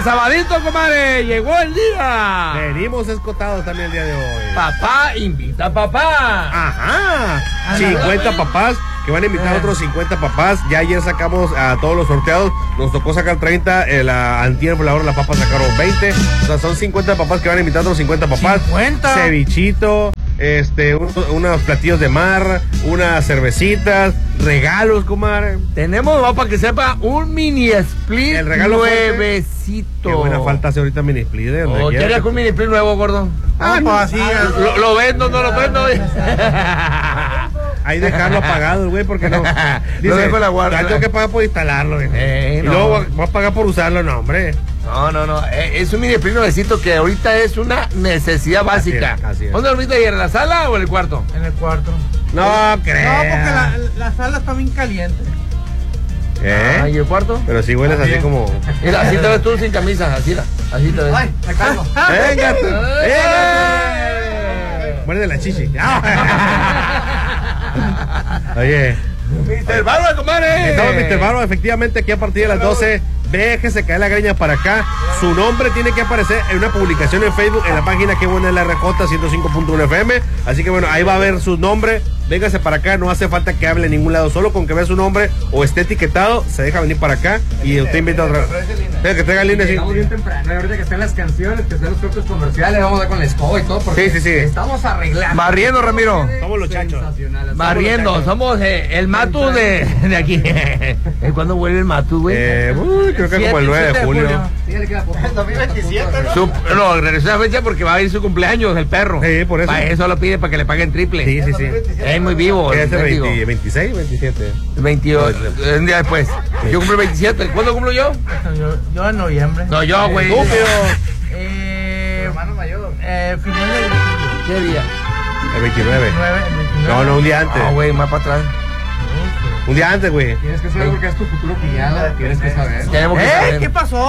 sabadito, comadre, llegó el día. Venimos escotados también el día de hoy. Papá invita a papá. Ajá. 50 papás que van a invitar a otros 50 papás. Ya ayer sacamos a todos los sorteados. Nos tocó sacar 30. Antier por la hora la papa sacaron 20. O sea, son 50 papás que van a invitar a otros 50 papás. 50. Cevichito. Unos platillos de mar, unas cervecitas, regalos, comadre. Tenemos, para que sepa, un mini split El regalo nuevecito. Qué buena falta hace ahorita mini split. ¿Quieres un mini split nuevo, gordo? Pues así. Lo vendo, no lo vendo. Ahí dejarlo apagado, güey, porque no. Dice, lo dejo en la guardia. Tengo que pagar por instalarlo, güey. Y no. luego voy a pagar por usarlo, no, hombre. No. Es un mini split nuevecito que ahorita es una necesidad básica. Así es. ¿Dónde dormiste ayer? ¿En la sala o en el cuarto? En el cuarto. No creo. No, porque la sala está bien caliente. ¿Eh? ¿Y el cuarto? Pero si hueles así como. Mira, así te ves tú sin camisa, así te ves. Ay, me calmo. ¡Venga! Muerde la chichi. Oye. Mr. Barba, comadre. Estamos Mr. Barba, efectivamente, aquí a partir de las 12. Déjese caer la greña para acá. Su nombre tiene que aparecer en una publicación en Facebook, en la página que buena es la RJ 105.1 FM. Así que bueno, ahí va a ver su nombre. Véngase para acá, no hace falta que hable en ningún lado. Solo con que vea su nombre o esté etiquetado, se deja venir para acá y usted invita a otra. Que traiga el línea, sí. Estamos bien temprano, ahorita que están las canciones, que están los cortes comerciales, vamos a dar con la escoba y todo, porque Sí. estamos arreglando. Barriendo, Ramiro. Somos los chachos. Barriendo, somos el Matu de aquí. ¿Cuándo vuelve el Matu, güey? Creo que como el 9 de julio. Sí, ya le queda poco. 2027, No, regresó la fecha porque va a ir su cumpleaños, el perro. Sí, por eso. Para eso lo pide, para que le paguen triple. Sí. Es muy vivo. ¿Qué es el digo. 26, 27? 28, un día después. Yo cumplo el 27. ¿Cuándo cumplo yo? Yo en noviembre. No, yo, güey. hermano mayor. Final de julio. ¿Qué día? El 29. 29. No, un día antes. No, güey, más para atrás. Un día antes, güey. Tienes que saber porque es tu futuro cuñado, tienes que saber. Tenemos que saber. ¿Qué pasó?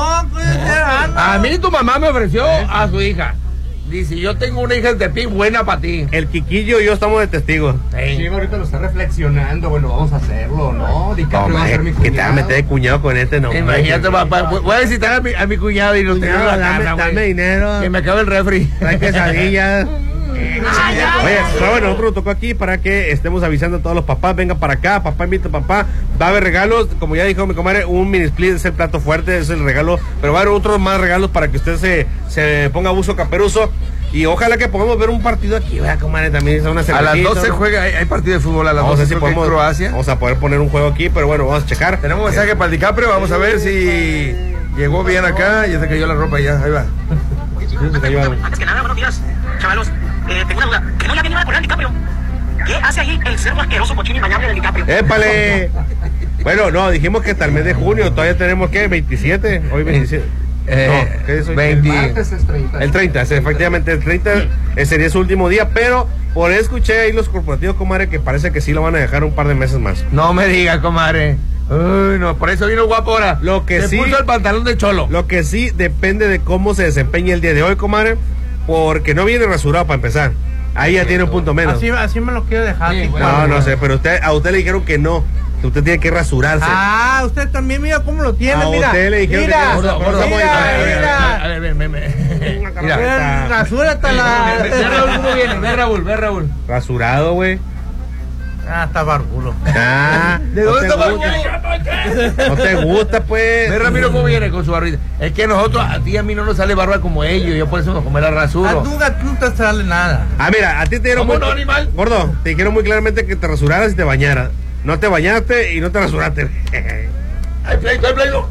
A mí tu mamá me ofreció a su hija. Dice, yo tengo una hija de Tepic buena para ti. El Quiquillo y yo estamos de testigos. Sí, ahorita lo está reflexionando, bueno, vamos a hacerlo, ¿no? DiCaprio va a ser mi Que cuñado. te vas a meter de cuñado con este, no. Imagínate, papá, voy a visitar a mi cuñado y lo tengo en la casa, Dame güey. dinero. Que me acabe el refri. Trae quesadillas. Oye, pero bueno, nosotros nos tocó aquí para que estemos avisando a todos los papás. Venga para acá, papá invita a papá. Va a haber regalos, como ya dijo mi comadre, un mini split es el plato fuerte, es el regalo. Pero va a haber otros más regalos para que usted se ponga buzo caperuzo. Y ojalá que podamos ver un partido aquí, vea, comadre, también una A las 12 juega, hay partido de fútbol a las 12 si podemos, Croacia. vamos a poder poner un juego aquí, pero bueno, vamos a checar. Tenemos un mensaje para el DiCaprio, vamos a ver si llegó bien acá. Ya se cayó la ropa ya, ahí va. Antes que nada, buenos días, chavalos. Tengo una duda. ¿Que no ya viene a correr el DiCaprio? ¿Qué hace ahí el cerdo asqueroso, cochino y mañable del DiCaprio? ¡Épale! Bueno, no, dijimos que hasta el mes de junio, todavía tenemos, ¿qué? 27, hoy 27. No, ¿qué es hoy? 20. El martes es 30. El 30, sí, efectivamente, el 30 sería su último día, pero por ahí escuché ahí los corporativos, comadre, que parece que sí lo van a dejar un par de meses más. No me diga, comadre. Uy, no, por eso vino guapo ahora. Lo que se sí, puso el pantalón de cholo. Lo que sí depende de cómo se desempeñe el día de hoy, comadre, porque no viene rasurado para empezar. Ahí ya tiene un punto menos. Así me lo quiero dejar. Sí, No, no sé, pero a usted le dijeron que no, que usted tiene que rasurarse. Ah, usted también mira cómo lo tiene, A mira. usted le dijeron mira, que Gordo, gordo, mira. a ver, ven. Mira. Rasúrate Ve Raúl la. cómo viene, ve Raúl. Rasurado, güey. Ah, está barbulo. Ah, ¿De dónde está Raúl? no te gusta, pues. Ve Ramiro cómo viene con su barbita. Es que nosotros, a ti y a mí no nos sale barba como ellos, yo por eso nos comemos la A rasuro. tu no te sale nada. Ah, mira, a ti te dijeron ¿Cómo no, animal? Gordo, te dijeron muy claramente que te rasuraras y te bañaras. No te bañaste y no te rasuraste. Hay pleito.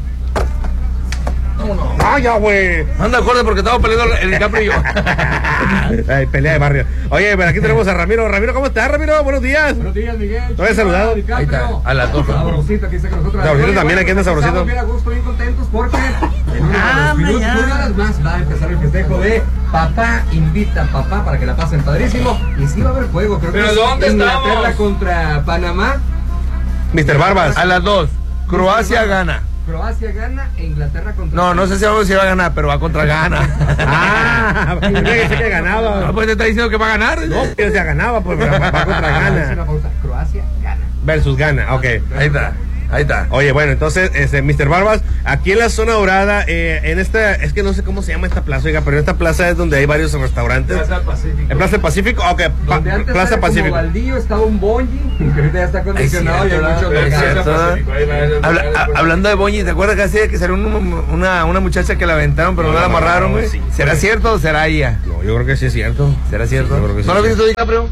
No, ya, güey. Anda, acorde porque estamos peleando el DiCaprio y yo. Ay, pelea de barrio. Oye, pero aquí tenemos a Ramiro. Ramiro, ¿cómo estás, Ramiro? Buenos días. Buenos días, Miguel. ¿No habías saludado? Ahí está, a las 12. Sabrosito, aquí está con nosotros. Sabrosito también, aquí anda Sabrosito. Estamos bien a gusto, bien contentos porque en unos minutos, unas horas más va a empezar el festejo de Papá Invita a Papá para que la pasen padrísimo. Y sí va a haber juego, creo que ¿Pero es dónde Inglaterra estamos? contra Panamá. Mr. Barbas. A las 2. Croacia gana. Croacia gana e Inglaterra contra No sé si va a ganar, pero va contra Gana. Ah, yo pensé que ganaba. No, pues te está diciendo que va a ganar. No, yo decía ganaba, pues va contra Hacer Gana. una pausa. Croacia gana. Versus Gana, ok. Ahí está. Ahí está. Oye, bueno, entonces, Mr. Barbas, aquí en la zona dorada, en esta, es que no sé cómo se llama esta plaza, oiga, pero en esta plaza es donde hay varios restaurantes. Plaza Pacífico. ¿En Plaza del Pacífico? Ok, Donde antes Plaza era como Pacífico. Baldío, estaba un bonji, que ahorita ya está acondicionado y hay muchos locales. Hablando de Boñi, ¿te acuerdas que hacía que salió una muchacha que la aventaron pero no la amarraron, güey? sí. ¿Será cierto o será ella? No, yo creo que sí es cierto. ¿Será cierto? yo creo que sí ¿No lo es viste tú, DiCaprio?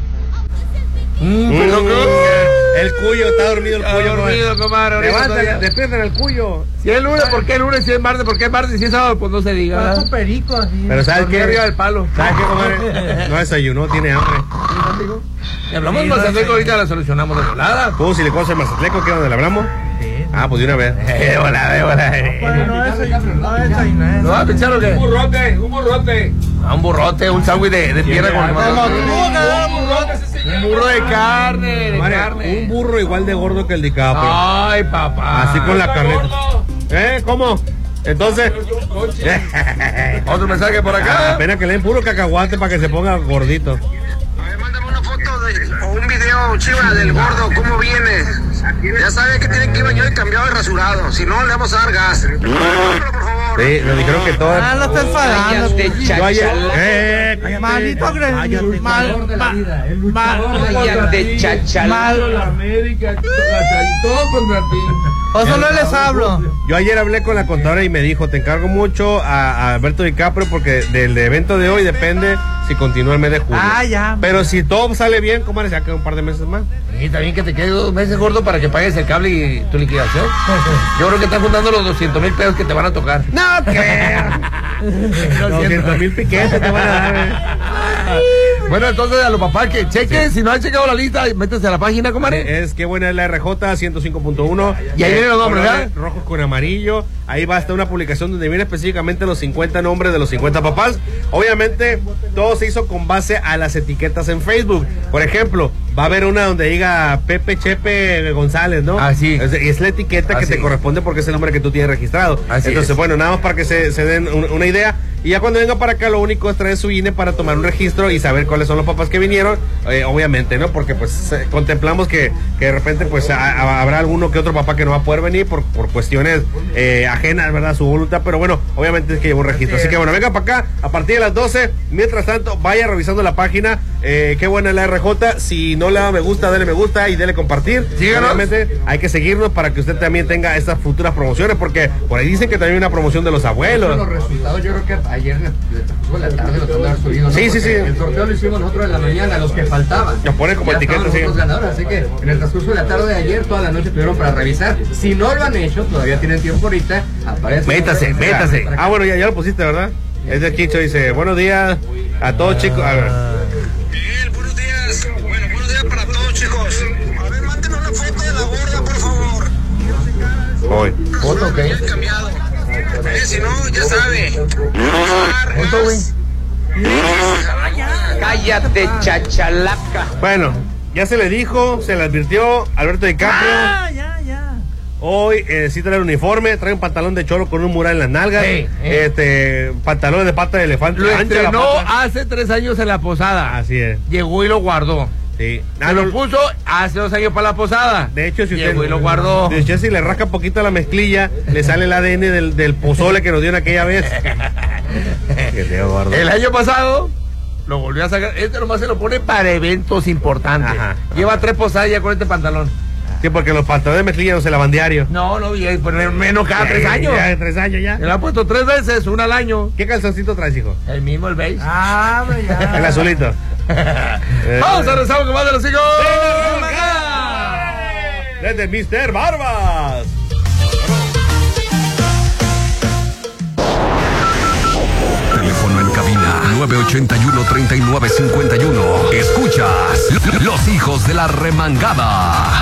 El cuyo, está dormido el Está cuyo. dormido, comadre. ahorita Levántale, todavía. despierten al cuyo. Si es lunes, ¿por qué lunes? Si es martes, ¿por qué martes? Si es sábado, pues no se diga. Con ¿verdad? un perico así. Pero ¿sabes Dormí qué? arriba del palo. ¿Sabes qué, comadre? No desayunó, tiene hambre. Y hablamos Sí, de no Mazatleco, sé. ahorita la solucionamos de volada. ¿Tú si le conoces Mazatleco, que es donde le hablamos? Sí. Ah, pues de una vez. De volada. Bueno, no desayunar. ¿No va a pensar o qué? Un burrote. A un burrote, un sándwich de pierna con Como limón. tuvo que dar un burrote. Un burro de carne, Comadre, un burro igual de gordo que el DiCaprio. Ay, papá. Así con la carneta. ¿Cómo? Entonces, Otro mensaje por ah, acá. apenas que le den puro cacahuate para que se ponga gordito. A ver, mándame una foto o un video, chiva, del gordo, cómo viene. Ya sabe que tiene que ir bañado y cambiado y rasurado. Si no, le vamos a dar gas. Mándalo, por favor. Sí, nos dijeron que todas. Ah, no está enfadando. Yo ayer. Malito agresivo. Luchador de la vida, el luchador de Mal. América, todo contra ti. O solo les hablo. Yo ayer hablé con la contadora y me dijo, te encargo mucho a Alberto DiCaprio porque del evento de hoy depende si continúa el mes de julio. Ah, ya. Pero si todo sale bien, comadre, se va a quedar un par de meses más. Y también que te quede 2 meses gordo para que pagues el cable y tu liquidación. Yo creo que están juntando los 200,000 pesos que te van a tocar. No, ¿qué? 200,000 piquetes te van a dar. Bueno, entonces a los papás que chequen, si no han checado la lista, métese a la página, comadre. Es que buena es la RJ 105.1. Y ahí vienen los nombres, colores ¿verdad? rojos con amarillo. Ahí va a estar una publicación donde viene específicamente los 50 nombres de los 50 papás. Obviamente, todo se hizo con base a las etiquetas en Facebook. Por ejemplo, va a haber una donde diga Pepe Chepe González, ¿no? Así. Y es la etiqueta que Así. te corresponde porque es el nombre que tú tienes registrado. Así Entonces, es. bueno, nada más para que se den una idea. Y ya cuando venga para acá, lo único es traer su INE para tomar un registro y saber cuáles son los papás que vinieron. Obviamente, ¿no? Porque pues contemplamos que de repente pues habrá alguno que otro papá que no va a poder venir por cuestiones ajenas, ¿verdad? A su voluntad. Pero bueno, obviamente es que llevo un registro. Así que bueno, venga para acá a partir de las 12. Mientras tanto, vaya revisando la página. Qué buena es la RJ. Si no le da me gusta, dele me gusta y dele compartir. Síganos. Obviamente hay que seguirnos para que usted también tenga estas futuras promociones. Porque por ahí dicen que también hay una promoción de los abuelos. Los resultados yo creo que ayer en la tarde los han de haber subido, ¿no? Sí, sí, Porque sí. El sorteo lo hicimos nosotros en la mañana, los que faltaban. Los ponen como Ya etiqueta, estaban sí. los otros ganadores, así que en el transcurso de la tarde de ayer, toda la noche tuvieron para revisar. Si no lo han hecho, todavía tienen tiempo ahorita. Aparece. Métase. Ah, bueno, ya lo pusiste, ¿verdad? Es de Chicho, dice, buenos días a todos, chicos. A ver. Miguel, buenos días. Bueno, buenos días para todos, chicos. A ver, mándenos una foto de la gorda, por favor. Hoy. Foto, ok. Cambiado. Si no, ya sabe. Foto, güey. Cállate, chachalaca. Bueno, ya se le dijo, se le advirtió, Alberto DiCaprio. Ya. Hoy sí trae un uniforme, trae un pantalón de cholo con un mural en las nalgas. Sí, Pantalones de pata de elefante. Lo ancha la estrenó pata. hace 3 años en la posada. Así es. Llegó y lo guardó. Sí. Se lo puso hace 2 años para la posada. De hecho, si usted, Llegó y lo guardó. de hecho, si le rasca poquito la mezclilla, le sale el ADN del pozole que nos dio en aquella vez. Que te guardo. El año pasado lo volvió a sacar. Este nomás se lo pone para eventos importantes. Ajá. Lleva 3 posadas ya con este pantalón. Sí, porque los pantalones de mezclilla no se lavan diario. No, y poner menos cada 3 años. Ya, 3 años ya. Se lo ha puesto 3 veces, una al año. ¿Qué calzoncito traes, hijo? El mismo, el beige. Ah, hombre, ya. El azulito. Vamos a rezar con más de los hijos. Desde Mr. Barbas. Teléfono en cabina 981-3951. Escuchas Los Hijos de la Remangada.